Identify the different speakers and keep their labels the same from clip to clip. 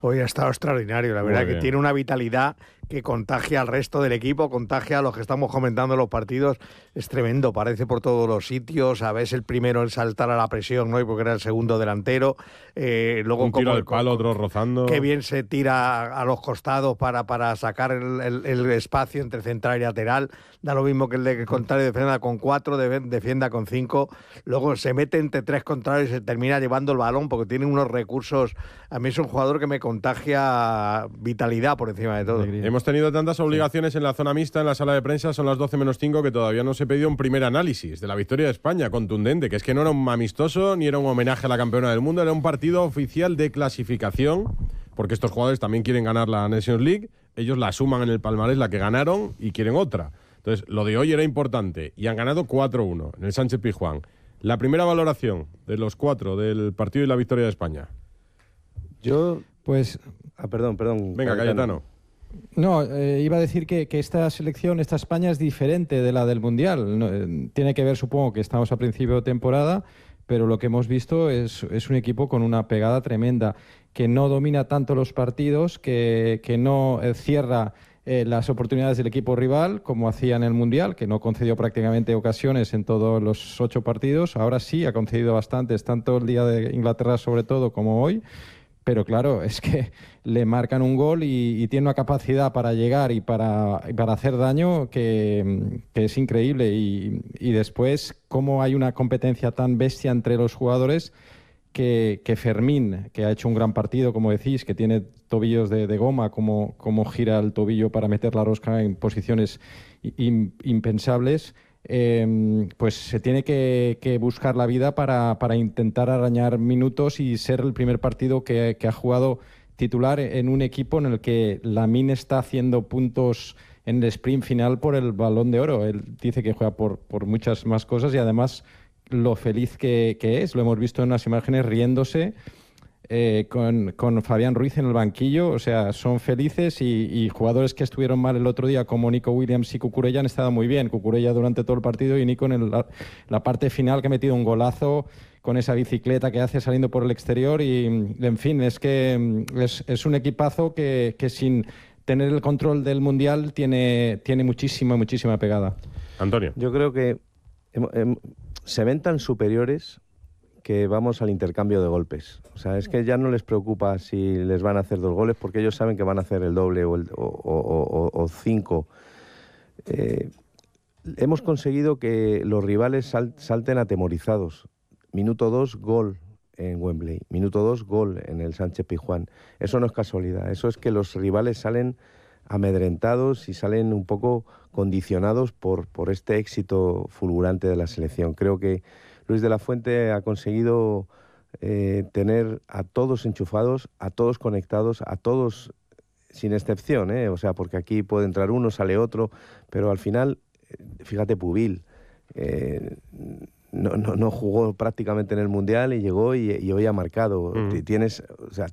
Speaker 1: Hoy ha estado extraordinario, la verdad que tiene una vitalidad que contagia al resto del equipo, contagia a los que estamos comentando en los partidos, es tremendo, parece por todos los sitios, a veces el primero en saltar a la presión, ¿no? Porque era el segundo delantero, luego
Speaker 2: un tiro al palo, otro rozando.
Speaker 1: Qué bien se tira a los costados para sacar el espacio entre central y lateral, da lo mismo que el de contrario defienda con 4, defienda con 5, luego se mete entre 3 contrarios y se termina llevando el balón porque tiene unos recursos. A mí es un jugador que me contagia vitalidad por encima de todo.
Speaker 2: Hemos tenido tantas obligaciones en la zona mixta, en la sala de prensa, son las 12 menos 5, que todavía no se pedido un primer análisis de la victoria de España, contundente, que es que no era un amistoso ni era un homenaje a la campeona del mundo, era un partido oficial de clasificación, porque estos jugadores también quieren ganar la Nations League, ellos la suman en el palmarés, la que ganaron, y quieren otra. Entonces, lo de hoy era importante, y han ganado 4-1 en el Sánchez-Pizjuán. La primera valoración de los 4 del partido y la victoria de España.
Speaker 3: Yo, pues... perdón.
Speaker 2: Venga, Cayetano.
Speaker 4: No, iba a decir que esta selección, esta España es diferente de la del Mundial. No, tiene que ver, supongo, que estamos a principio de temporada, pero lo que hemos visto es un equipo con una pegada tremenda, que no domina tanto los partidos, que no cierra las oportunidades del equipo rival, como hacía en el Mundial, que no concedió prácticamente ocasiones en todos los 8 partidos. Ahora sí ha concedido bastantes, tanto el día de Inglaterra sobre todo como hoy. Pero claro, es que le marcan un gol y tiene una capacidad para llegar y para hacer daño que es increíble. Y después, cómo hay una competencia tan bestia entre los jugadores que Fermín, que ha hecho un gran partido, como decís, que tiene tobillos de goma, como gira el tobillo para meter la rosca en posiciones impensables. Pues se tiene que buscar la vida para intentar arañar minutos y ser el primer partido que ha jugado titular en un equipo en el que Lamine está haciendo puntos en el sprint final por el Balón de Oro. Él dice que juega por muchas más cosas y además lo feliz que es. Lo hemos visto en las imágenes riéndose con Fabián Ruiz en el banquillo. O sea, son felices y jugadores que estuvieron mal el otro día como Nico Williams y Cucurella han estado muy bien. Cucurella durante todo el partido y Nico en la parte final, que ha metido un golazo con esa bicicleta que hace saliendo por el exterior y en fin, es que es un equipazo que sin tener el control del Mundial tiene muchísima pegada.
Speaker 2: Antonio.
Speaker 3: Yo creo que se ven tan superiores que vamos al intercambio de golpes. O sea, es que ya no les preocupa si les van a hacer 2 goles porque ellos saben que van a hacer el doble o 5. Hemos conseguido que los rivales salten atemorizados. Minuto 2, gol en Wembley. Minuto 2, gol en el Sánchez-Pizjuán. Eso no es casualidad. Eso es que los rivales salen amedrentados y salen un poco condicionados por este éxito fulgurante de la selección. Creo que Luis de la Fuente ha conseguido tener a todos enchufados, a todos conectados, a todos sin excepción, o sea, porque aquí puede entrar uno, sale otro, pero al final, fíjate, Pubil no jugó prácticamente en el Mundial y llegó y hoy ha marcado. Tienes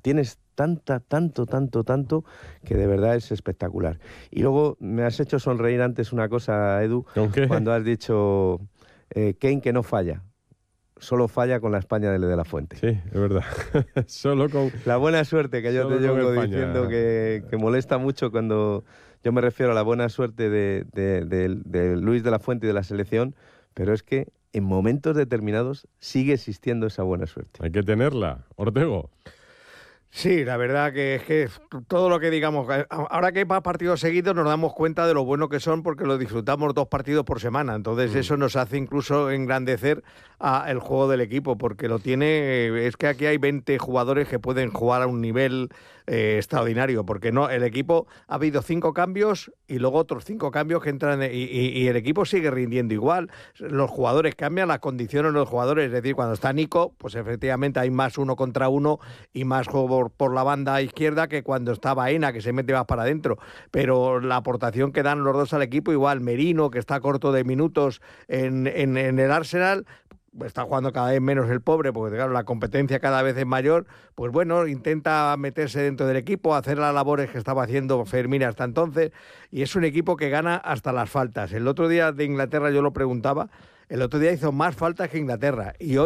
Speaker 3: tanto que de verdad es espectacular. Y luego me has hecho sonreír antes una cosa, Edu, cuando has dicho Kane que no falla. Solo falla con la España de la Fuente.
Speaker 2: Sí, es verdad. Solo con
Speaker 3: la buena suerte que yo te llevo diciendo que molesta mucho cuando yo me refiero a la buena suerte de Luis de la Fuente y de la selección, pero es que en momentos determinados sigue existiendo esa buena suerte.
Speaker 2: Hay que tenerla. Ortego.
Speaker 1: Sí, la verdad que es que todo lo que digamos, ahora que hay más partidos seguidos nos damos cuenta de lo bueno que son porque lo disfrutamos 2 partidos por semana, entonces eso nos hace incluso engrandecer el juego del equipo porque lo tiene, es que aquí hay 20 jugadores que pueden jugar a un nivel extraordinario, porque no, el equipo ha habido 5 cambios y luego otros 5 cambios que entran y el equipo sigue rindiendo igual, los jugadores cambian, las condiciones de los jugadores, es decir, cuando está Nico, pues efectivamente hay más 1 contra 1 y más juego por la banda izquierda que cuando está Baena, que se mete más para adentro, pero la aportación que dan los dos al equipo, igual Merino, que está corto de minutos en el Arsenal, está jugando cada vez menos el pobre, porque claro, la competencia cada vez es mayor, pues bueno, intenta meterse dentro del equipo, hacer las labores que estaba haciendo Fermín hasta entonces, y es un equipo que gana hasta las faltas. El otro día de Inglaterra yo lo preguntaba, el otro día hizo más faltas que Inglaterra, y hoy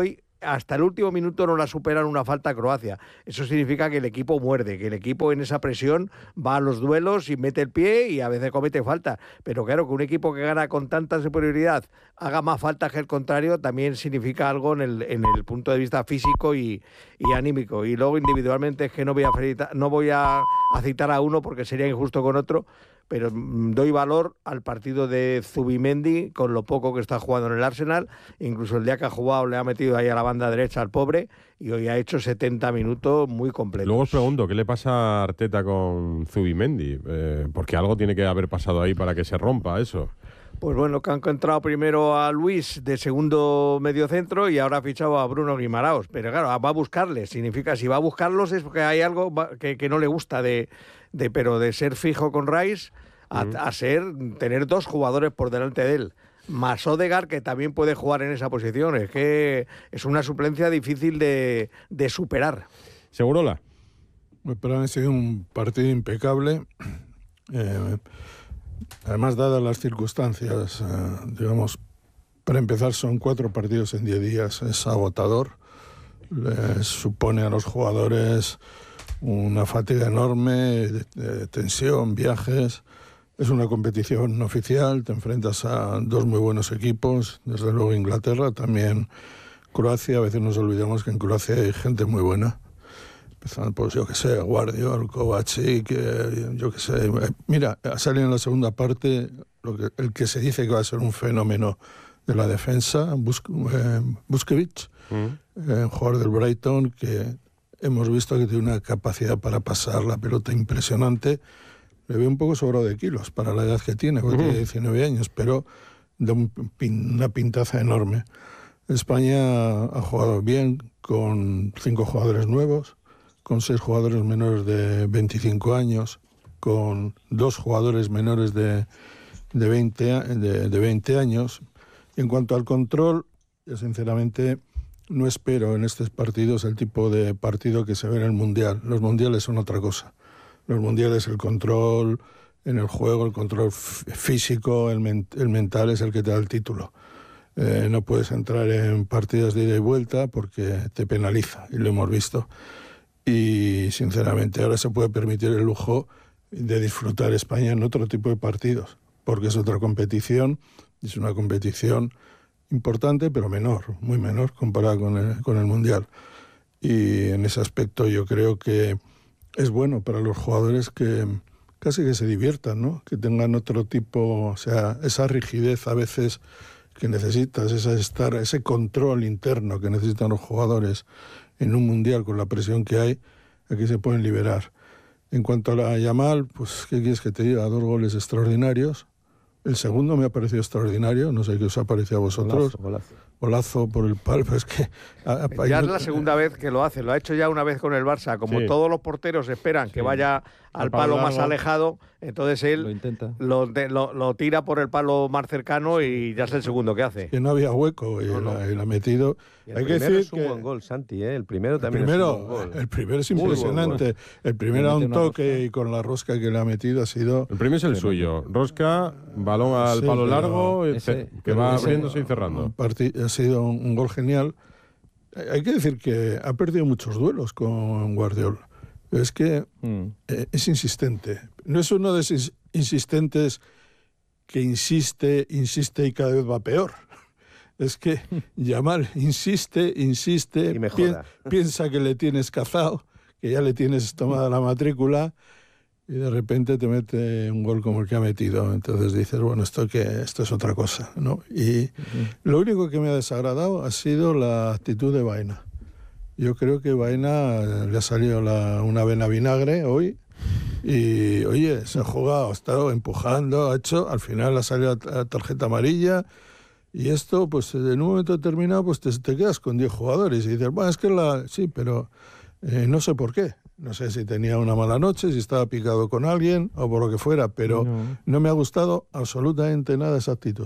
Speaker 1: hasta el último minuto no la superan una falta a Croacia. Eso significa que el equipo muerde, que el equipo en esa presión va a los duelos y mete el pie y a veces comete falta. Pero claro, que un equipo que gana con tanta superioridad haga más faltas que el contrario también significa algo en el punto de vista físico y anímico. Y luego individualmente es que no voy a citar a uno porque sería injusto con otro, pero doy valor al partido de Zubimendi con lo poco que está jugando en el Arsenal. Incluso el día que ha jugado le ha metido ahí a la banda derecha al pobre y hoy ha hecho 70 minutos muy completos.
Speaker 2: Luego os pregunto, ¿qué le pasa a Arteta con Zubimendi? Porque algo tiene que haber pasado ahí para que se rompa eso.
Speaker 1: Pues bueno, que han encontrado primero a Luis de segundo mediocentro y ahora ha fichado a Bruno Guimaraos. Pero claro, va a buscarles. Significa, si va a buscarlos es porque hay algo que no le gusta pero de ser fijo con Rice a tener dos jugadores por delante de él. Más Odegaard, que también puede jugar en esa posición. Es que es una suplencia difícil de superar.
Speaker 2: ¿Segurola?
Speaker 5: Para mí ha sido un partido impecable. Además, dadas las circunstancias, digamos, para empezar son 4 partidos en 10 días. Es agotador. Les supone a los jugadores una fatiga enorme, de tensión, viajes. Es una competición no oficial, te enfrentas a 2 muy buenos equipos, desde luego Inglaterra, también Croacia. A veces nos olvidamos que en Croacia hay gente muy buena. Empezando, pues yo que sé, Guardiola, Kovacic, yo que sé. Mira, ha salido en la segunda parte el que se dice que va a ser un fenómeno de la defensa, Busquets, un jugador del Brighton que hemos visto que tiene una capacidad para pasar la pelota impresionante. Le veo un poco sobrado de kilos para la edad que tiene, porque tiene 19 años, pero de una pintaza enorme. España ha jugado bien con 5 jugadores nuevos, con 6 jugadores menores de 25 años, con 2 jugadores menores de 20 años. En cuanto al control, yo sinceramente no espero en estos partidos el tipo de partido que se ve en el Mundial. Los mundiales son otra cosa. Los mundiales, el control en el juego, el control físico, el mental es el que te da el título. No puedes entrar en partidas de ida y vuelta porque te penaliza, y lo hemos visto. Y sinceramente ahora se puede permitir el lujo de disfrutar España en otro tipo de partidos, porque es otra competición, es una competición importante, pero menor, muy menor comparada con el Mundial. Y en ese aspecto yo creo que es bueno para los jugadores que casi que se diviertan, ¿no? Que tengan otro tipo, o sea, esa rigidez a veces que necesitas, ese control interno que necesitan los jugadores en un Mundial con la presión que hay, aquí se pueden liberar. En cuanto a la Yamal, pues, ¿qué quieres que te diga? 2 goles extraordinarios. El segundo me ha parecido extraordinario, no sé qué os ha parecido a vosotros. Golazo por el palo, pero es que...
Speaker 1: Ya es la segunda vez que lo hace, lo ha hecho ya una vez con el Barça. Como todos los porteros esperan que vaya al palo más alejado, entonces él lo tira por el palo más cercano y ya es el segundo que hace.
Speaker 5: Que no había hueco y la ha metido.
Speaker 3: Hay que decir es un buen gol, Santi, ¿eh? El primero también es un buen gol.
Speaker 5: El primero es impresionante. El primero a un toque y con la rosca que le ha metido ha sido...
Speaker 2: El primero es el suyo. Rosca, balón al palo largo, que va abriéndose y cerrando.
Speaker 5: Ha sido un gol genial. Hay que decir que ha perdido muchos duelos con Guardiola. Es que es insistente. No es uno de esos insistentes que insiste y cada vez va peor. Es que Yamal insiste, piensa que le tienes cazado, que ya le tienes tomada la matrícula y de repente te mete un gol como el que ha metido. Entonces dices, bueno, esto es otra cosa, ¿no? Y lo único que me ha desagradado ha sido la actitud de Baena. Yo creo que Baena le ha salido una vena vinagre hoy y, oye, se ha jugado, ha estado empujando, al final ha salido la tarjeta amarilla y esto, pues en un momento determinado, pues te quedas con 10 jugadores y dices, bueno, es que sí, pero no sé por qué. No sé si tenía una mala noche, si estaba picado con alguien o por lo que fuera, pero no me ha gustado absolutamente nada esa actitud.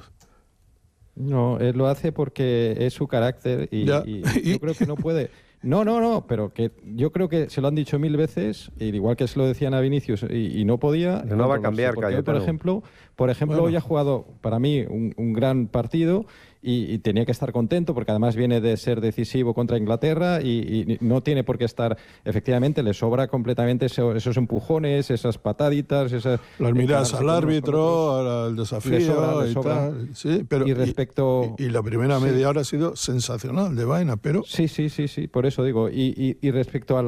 Speaker 4: No, él lo hace porque es su carácter y yo creo que no puede... No, pero que yo creo que se lo han dicho 1000 veces, igual que se lo decían a Vinicius y no podía.
Speaker 3: No va a cambiar,
Speaker 4: Cayetano. Por ejemplo, hoy ha jugado para mí un gran partido y tenía que estar contento porque además viene de ser decisivo contra Inglaterra y no tiene por qué estar, efectivamente, le sobra completamente esos empujones, esas pataditas,
Speaker 5: las miradas al árbitro, al desafío
Speaker 4: le sobra.
Speaker 5: Tal. Sí, pero y la primera media hora ha sido sensacional de Baena, pero...
Speaker 4: Sí, por eso digo. Y respecto a